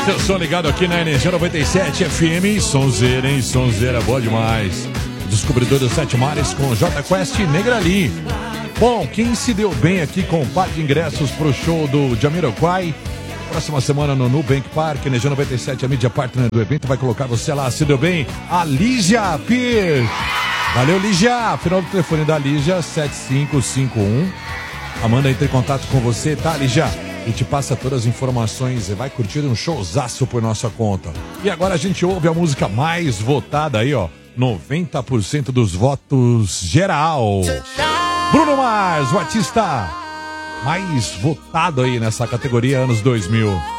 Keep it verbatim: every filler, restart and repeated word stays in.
Eu sou ligado aqui na Energia noventa e sete F M, sonzeira, hein? Sonzeira, boa demais. Descobridor dos Sete Mares com J Quest e Negrali. Bom, quem se deu bem aqui com o par de ingressos pro show do Jamiroquai, próxima semana no Nubank Park, Energia noventa e sete, a mídia partner do evento, vai colocar você lá, se deu bem, a Lígia Pierce. Valeu, Lígia. Final do telefone da Lígia, sete cinco cinco um. Amanda entra em contato com você, tá, Lígia? E te passa todas as informações e vai curtir um showzaço por nossa conta. E agora a gente ouve a música mais votada aí, ó. noventa por cento dos votos geral. Bruno Mars, o artista mais votado aí nessa categoria anos dois mil.